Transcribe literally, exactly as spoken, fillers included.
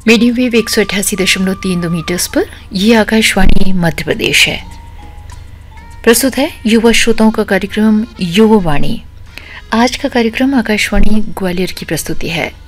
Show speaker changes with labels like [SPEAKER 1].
[SPEAKER 1] Medium wave एक सौ अठासी दशमलव तीन दो मीटर्स पर यह आकाशवाणी मध्य प्रदेश है। प्रस्तुत है युवा श्रोताओं का कार्यक्रम युवा वाणी। आज का कार्यक्रम आकाशवाणी ग्वालियर की प्रस्तुति है।